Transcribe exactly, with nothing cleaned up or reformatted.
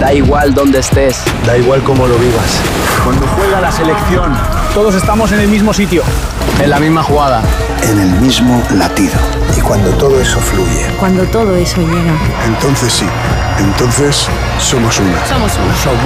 Da igual dónde estés. Da igual cómo lo vivas. Cuando juega la selección, todos estamos en el mismo sitio. En la misma jugada. En el mismo latido. Y cuando todo eso fluye. Cuando todo eso llega. Entonces sí. Entonces somos uno. Somos uno. Somos